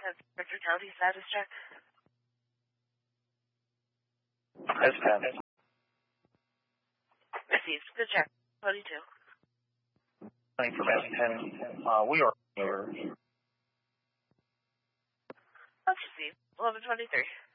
Richard County status check. That's 10. Received. Good check. 22. Thanks for passing 10. We are over. Let's receive. 1123.